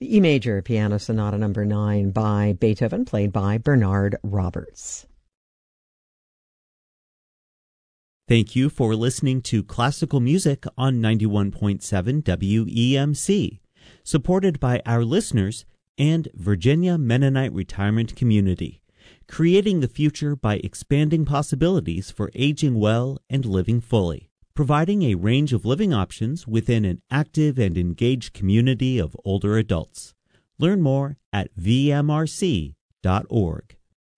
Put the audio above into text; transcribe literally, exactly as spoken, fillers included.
the E major Piano Sonata number nine by Beethoven, played by Bernard Roberts. Thank you for listening to Classical Music on ninety-one point seven W E M C, supported by our listeners and Virginia Mennonite Retirement Community, creating the future by expanding possibilities for aging well and living fully, providing a range of living options within an active and engaged community of older adults. Learn more at v m r c dot org.